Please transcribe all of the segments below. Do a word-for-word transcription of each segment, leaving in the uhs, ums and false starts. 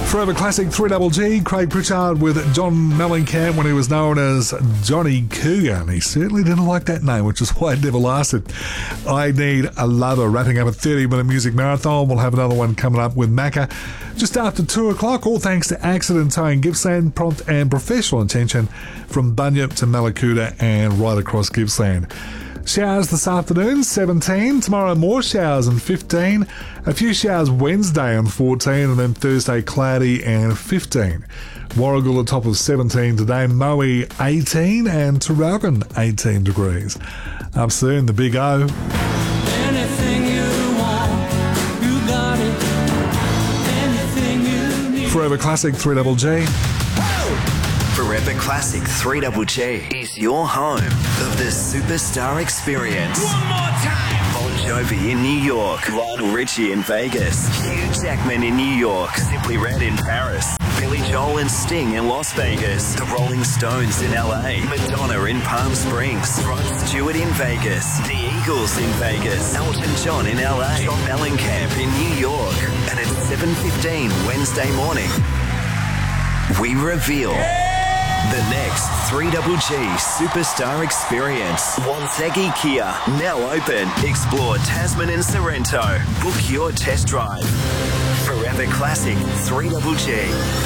Forever Classic three Double G, Craig Pritchard with John Mellencamp when he was known as Johnny Cougar, and he certainly didn't like that name, which is why it never lasted. I Need a Lover, wrapping up a thirty-minute music marathon. We'll have another one coming up with Macca just after two o'clock, all thanks to Accident Towing Gippsland, prompt and professional attention from Bunyip to Mallacoota and right across Gippsland. Showers this afternoon, seventeen. Tomorrow more showers and fifteen. A few showers Wednesday and fourteen, and then Thursday cloudy and fifteen. Warragul top of seventeen today, Moe eighteen, and Traralgon eighteen degrees. Up soon, the Big O. Anything you want, you got it. Anything you need. Forever Classic three Double G. Forever Classic three Double G is your home of the Superstar Experience. One more time. Bon Jovi in New York, Lionel Richie in Vegas, Hugh Jackman in New York, Simply Red in Paris, Billy Joel and Sting in Las Vegas, the Rolling Stones in L A, Madonna in Palm Springs, Rod Stewart in Vegas, the Eagles in Vegas, Elton John in L A, John Mellencamp in New York. And at seven fifteen Wednesday morning, we reveal the next three Double G Superstar Experience. Wonthaggi Kia, now open. Explore Tasman and Sorrento. Book your test drive. Forever Classic three Double G.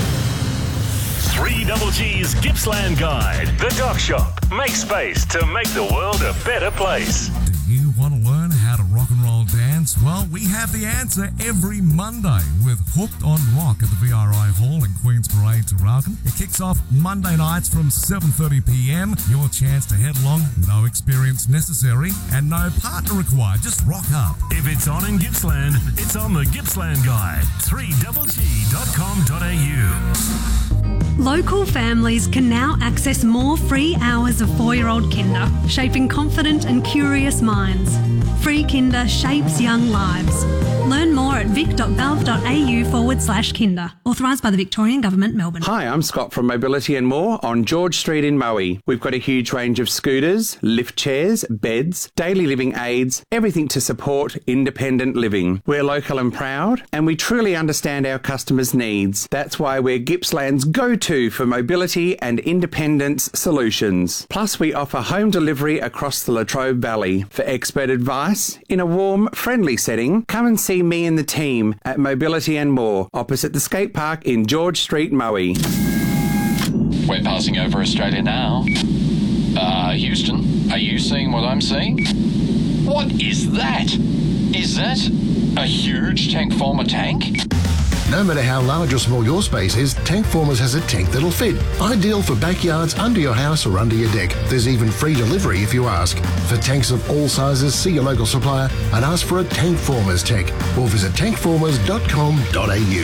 three Double G's Gippsland Guide. The Dock Shop. Make space to make the world a better place. Do you want to learn how to rock and roll dance? Well, we have the answer every Monday with Hooked on Rock at the V R I Hall in Queen's Parade, Traralgon. It kicks off Monday nights from seven thirty p m. Your chance to head along, no experience necessary and no partner required. Just rock up. If it's on in Gippsland, it's on the Gippsland Guide. three double g dot com dot a u. Local families can now access more free hours of four-year-old Kinder, shaping confident and curious minds. Free Kinder shapes young lives. Learn more at vic.gov.au forward slash Kinder. Authorised by the Victorian Government, Melbourne. Hi, I'm Scott from Mobility and More on George Street in Moe. We've got a huge range of scooters, lift chairs, beds, daily living aids, everything to support independent living. We're local and proud, and we truly understand our customers' needs. That's why we're Gippsland's go-to for mobility and independence solutions. Plus, we offer home delivery across the Latrobe Valley. For expert advice, in a warm, friendly setting, come and see me and the team at Mobility and More, opposite the skate park in George Street, Moe. We're passing over Australia now. Uh, Houston, are you seeing what I'm seeing? What is that? Is that a huge tank former tank? No matter how large or small your space is, Tank Formers has a tank that'll fit. Ideal for backyards, under your house or under your deck. There's even free delivery if you ask. For tanks of all sizes, see your local supplier and ask for a Tank Formers tank or visit tank formers dot com dot a u.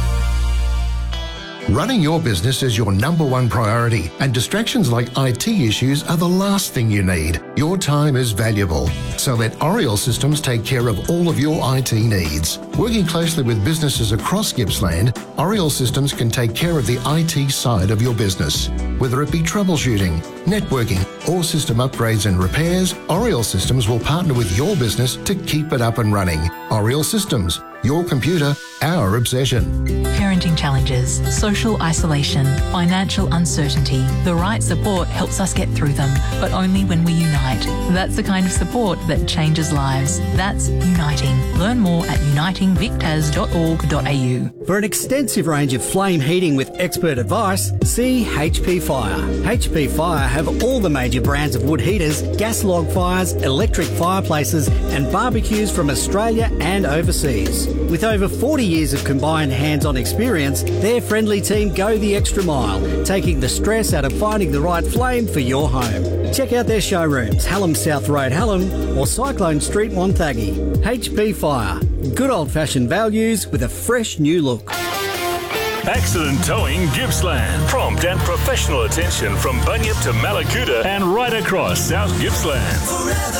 Running your business is your number one priority, and distractions like I T issues are the last thing you need. Your time is valuable, so let Oriel Systems take care of all of your I T needs. Working closely with businesses across Gippsland, Oriel Systems can take care of the I T side of your business. Whether it be troubleshooting, networking, or system upgrades and repairs, Oriel Systems will partner with your business to keep it up and running. Oriel Systems, your computer, our obsession. Parenting challenges, social isolation, financial uncertainty. The right support helps us get through them, but only when we unite. That's the kind of support that changes lives. That's uniting. Learn more at uniting vic t a s dot org dot a u. For an extensive range of flame heating with expert advice, see H P Fire. H P Fire have all the major brands of wood heaters, gas log fires, electric fireplaces and barbecues from Australia and overseas. With over forty years of combined hands-on experience, their friendly team go the extra mile, taking the stress out of finding the right flame for your home. Check out their showrooms, Hallam South Road, Hallam, or Cyclone Street, Wonthaggi. H P Fire. Good old-fashioned values with a fresh new look. Accident Towing Gippsland. Prompt and professional attention from Bunyip to Mallacoota and right across South Gippsland. Forever